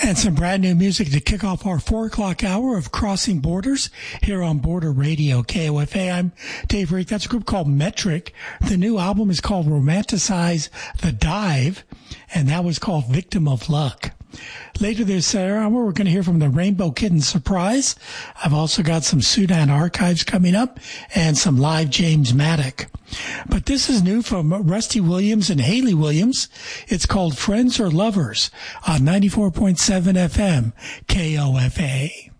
And some brand new music to kick off our 4 o'clock hour of Crossing Borders here on Border Radio, KOFA. I'm Dave Reek. That's a group called Metric. The new album is called Romanticize the Dive, and that was called Victim of Luck. Later this hour, we're going to hear from the Rainbow Kitten Surprise. I've also got some Sudan Archives coming up and some live James Maddock. But this is new from Rusty Williams and Haley Williams. It's called Friends or Lovers on 94.7 FM KOFA.